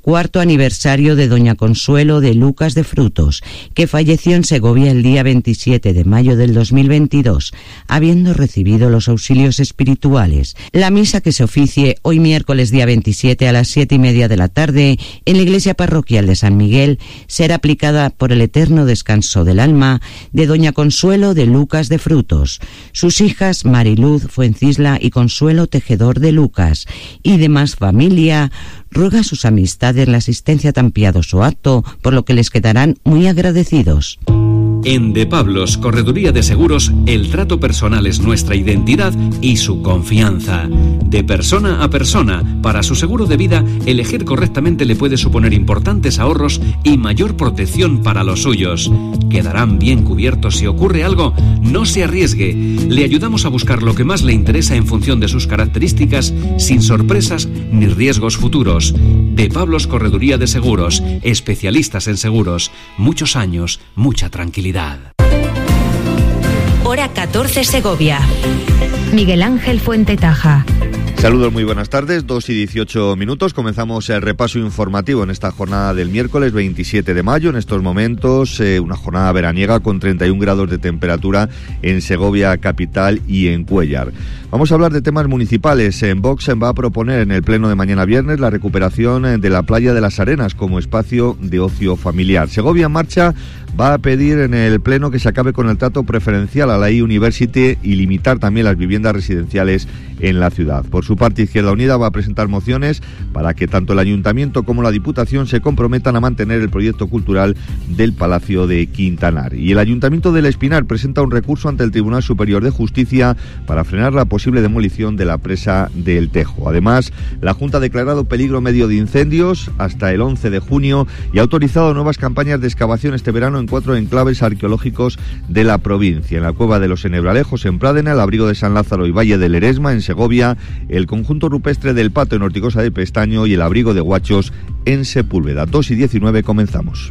cuarto aniversario de doña Consuelo de Lucas de Frutos, que falleció en Segovia el día 27 de mayo del 2022, habiendo recibido los auxilios espirituales. La misa que se oficie hoy miércoles día 27 a las 7:30 de la tarde en la iglesia parroquial de San Miguel será aplicada por el eterno descanso del alma de doña Consuelo de Lucas de Frutos, sus hijas Mariluz Fuencisla y Consuelo Tejedor de Lucas, y demás familia. Ruega sus amistades la asistencia a tan piadoso acto, por lo que les quedarán muy agradecidos. En De Pablos, Correduría de Seguros, el trato personal es nuestra identidad y su confianza. De persona a persona, para su seguro de vida, elegir correctamente le puede suponer importantes ahorros y mayor protección para los suyos. Quedarán bien cubiertos si ocurre algo. No se arriesgue. Le ayudamos a buscar lo que más le interesa en función de sus características, sin sorpresas ni riesgos futuros. De Pablos, Correduría de Seguros, especialistas en seguros. Muchos años, mucha tranquilidad. Hora 14 Segovia. Miguel Ángel Fuentetaja. Saludos, muy buenas tardes, 2:18. Comenzamos el repaso informativo en esta jornada del miércoles 27 de mayo. En estos momentos, una jornada veraniega con 31 grados de temperatura en Segovia capital y en Cuéllar. Vamos a hablar de temas municipales. En Vox va a proponer en el pleno de mañana viernes la recuperación de la playa de las Arenas como espacio de ocio familiar. Segovia en Marcha va a pedir en el pleno que se acabe con el trato preferencial a la I-University y limitar también las viviendas residenciales en la ciudad. Por su parte, Izquierda Unida va a presentar mociones para que tanto el Ayuntamiento como la Diputación se comprometan a mantener el proyecto cultural del Palacio de Quintanar. Y el Ayuntamiento del Espinar presenta un recurso ante el Tribunal Superior de Justicia para frenar la posible demolición de la presa del Tejo. Además, la Junta ha declarado peligro medio de incendios hasta el 11 de junio y ha autorizado nuevas campañas de excavación este verano en 4 enclaves arqueológicos de la provincia: en la Cueva de los Enebralejos en Pradena, el Abrigo de San Lázaro y Valle del Eresma en Segovia, el Conjunto Rupestre del Pato en Ortigosa de Pestaño y el Abrigo de Guachos en Sepúlveda. 2:19 comenzamos.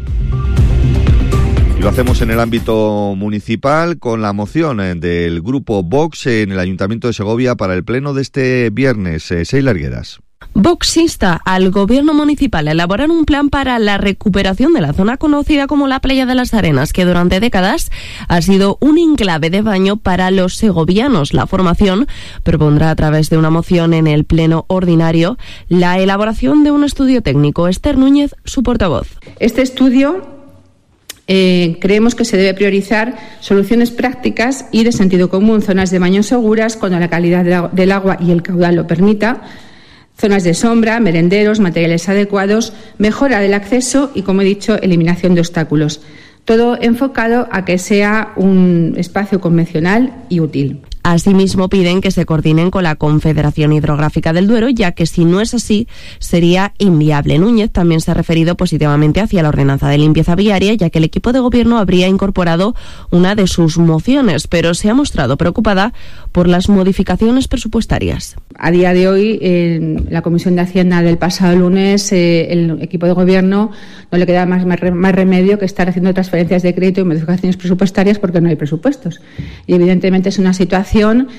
Y lo hacemos en el ámbito municipal con la moción del grupo Vox en el Ayuntamiento de Segovia para el pleno de este viernes. Seila Arguedas. Vox insta al gobierno municipal a elaborar un plan para la recuperación de la zona conocida como la Playa de las Arenas, que durante décadas ha sido un enclave de baño para los segovianos. La formación propondrá a través de una moción en el pleno ordinario la elaboración de un estudio técnico. Esther Núñez, su portavoz. Este estudio creemos que se debe priorizar soluciones prácticas y de sentido común, zonas de baño seguras cuando la calidad del agua y el caudal lo permita, zonas de sombra, merenderos, materiales adecuados, mejora del acceso y, como he dicho, eliminación de obstáculos. Todo enfocado a que sea un espacio convencional y útil. Asimismo, piden que se coordinen con la Confederación Hidrográfica del Duero, ya que si no es así, sería inviable. Núñez también se ha referido positivamente hacia la ordenanza de limpieza viaria, ya que el equipo de gobierno habría incorporado una de sus mociones, pero se ha mostrado preocupada por las modificaciones presupuestarias. A día de hoy, en la Comisión de Hacienda del pasado lunes, el equipo de gobierno no le queda más remedio que estar haciendo transferencias de crédito y modificaciones presupuestarias porque no hay presupuestos. Y evidentemente es una situación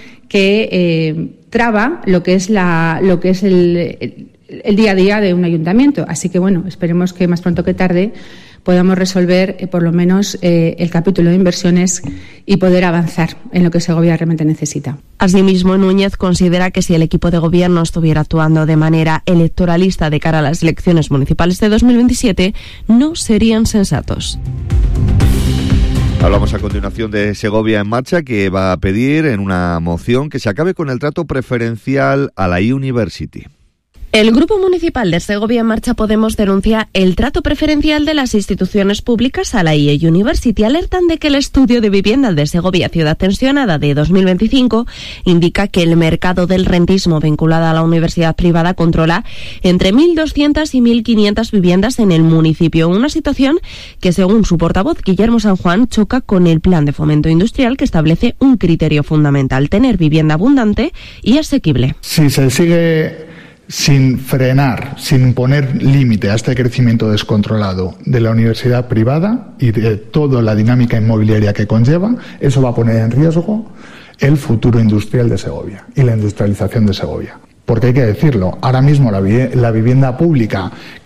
que traba lo que es el día a día de un ayuntamiento. Así que, bueno, esperemos que más pronto que tarde podamos resolver por lo menos el capítulo de inversiones y poder avanzar en lo que Segovia realmente necesita. Asimismo, Núñez considera que si el equipo de gobierno estuviera actuando de manera electoralista de cara a las elecciones municipales de 2027, no serían sensatos. Hablamos a continuación de Segovia en Marcha, que va a pedir en una moción que se acabe con el trato preferencial a la I-University. El Grupo Municipal de Segovia en Marcha Podemos denuncia el trato preferencial de las instituciones públicas a la IE University. Alertan de que el estudio de vivienda de Segovia Ciudad Tensionada de 2025 indica que el mercado del rentismo vinculado a la universidad privada controla entre 1.200 y 1.500 viviendas en el municipio. Una situación que, según su portavoz Guillermo San Juan, choca con el Plan de Fomento Industrial, que establece un criterio fundamental: tener vivienda abundante y asequible. Si se sigue sin frenar, sin poner límite a este crecimiento descontrolado de la universidad privada y de toda la dinámica inmobiliaria que conlleva, eso va a poner en riesgo el futuro industrial de Segovia y la industrialización de Segovia. Porque hay que decirlo, ahora mismo la vivienda pública